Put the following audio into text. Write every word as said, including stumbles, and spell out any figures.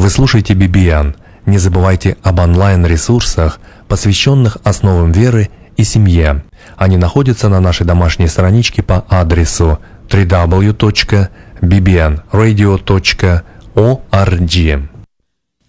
Вы слушаете би би эн. Не забывайте об онлайн-ресурсах, посвященных основам веры и семье. Они находятся на нашей домашней страничке по адресу дабл ю дабл ю дабл ю точка би би эн радио точка орг.